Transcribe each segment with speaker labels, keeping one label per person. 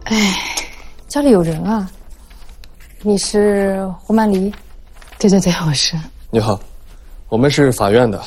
Speaker 1: 哎，家里有人啊？你是胡曼黎？
Speaker 2: 对，我是。
Speaker 3: 你好，我们是法院的。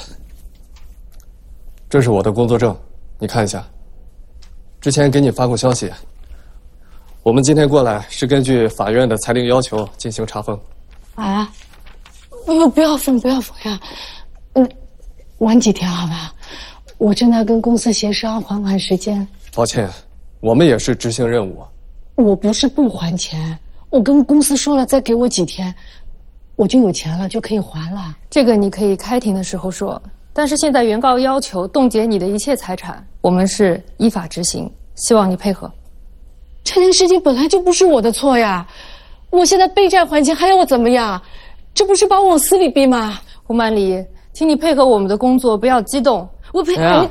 Speaker 3: 这是我的工作证，你看一下。之前给你发过消息。我们今天过来是根据法院的裁定要求进行查封。
Speaker 2: 啊？不要封呀！晚几天好吧？我正在跟公司协商缓时间。
Speaker 3: 抱歉，我们也是执行任务。
Speaker 2: 我不是不还钱，我跟公司说了，再给我几天，我就有钱了，就可以还了。
Speaker 1: 这个你可以开庭的时候说，但是现在原告要求冻结你的一切财产，我们是依法执行，希望你配合。
Speaker 2: 这件事情本来就不是我的错呀，我现在背债还钱，还要我怎么样？这不是把我往死里逼吗？
Speaker 1: 胡曼黎，请你配合我们的工作，不要激动。
Speaker 2: 我配合。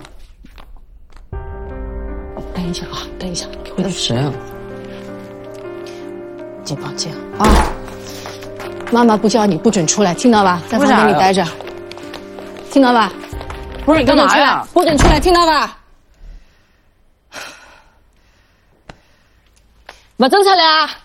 Speaker 2: 等一下，回头
Speaker 4: 谁啊？
Speaker 2: 进房间啊！妈妈不叫你不准出来，听到吧？在房间里待着，听到吧？
Speaker 4: 不是你干嘛呀？
Speaker 2: 不准出来，听到吧？把灯擦亮啊！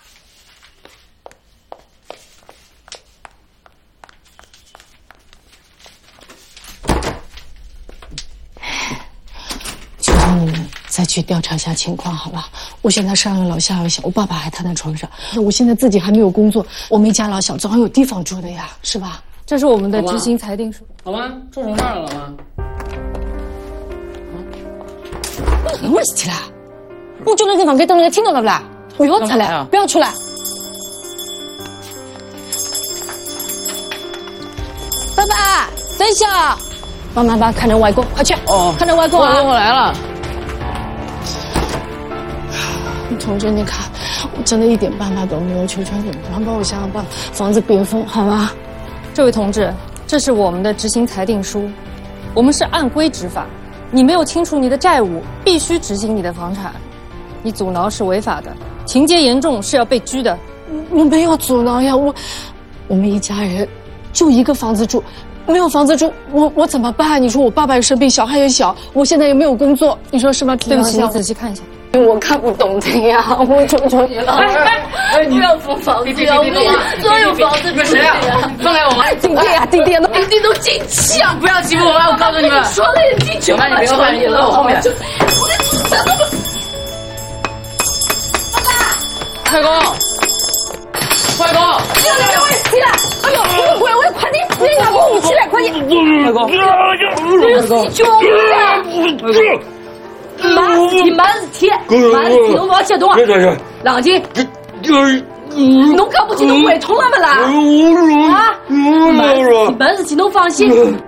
Speaker 2: 求求你们再去调查一下情况，好吧？我现在上有老下有小，我爸爸还瘫在床上，我现在自己还没有工作，我们一家老小总要有地方住的呀，是吧？
Speaker 1: 这是我们的执行裁定书。
Speaker 4: 好吗？出什么事了，老妈？
Speaker 2: 我起来，我住那地方给等人听到了不啦？不要出来，不要出来！爸爸，等一下，帮妈妈看着外公，快去！看着外公啊！
Speaker 4: 我来了。
Speaker 2: 同志，你看，我真的一点办法都没有，求求你们帮我想想办法，房子别封，好吗？
Speaker 1: 这位同志，这是我们的执行裁定书，我们是按规执法，你没有清除你的债务，必须执行你的房产，你阻挠是违法的，情节严重是要被拘的。
Speaker 2: 我没有阻挠呀，我们一家人就一个房子住，没有房子住，我怎么办？你说我爸爸也生病，小孩也小，我现在也没有工作，你说是吧？
Speaker 1: 对不起，你仔细看一下。
Speaker 2: 我看不懂的呀，我求求你了！
Speaker 1: 不要封房子，要封所有房子。
Speaker 4: 你们谁啊？放开我们！
Speaker 2: 弟弟呀，弟弟
Speaker 1: 都进去啊！
Speaker 4: 不要欺负我！我告诉你们，
Speaker 1: 说了也进去。
Speaker 4: 小曼，你别换，你跟我后面。快攻！快攻！
Speaker 2: 我也起来！哎呦，我的快点，别拿我起来，快点！
Speaker 4: 快攻！
Speaker 1: 慢事体，侬不要激动啊！冷静。侬看不起侬胃痛了不啦？啊！慢事体，侬放心。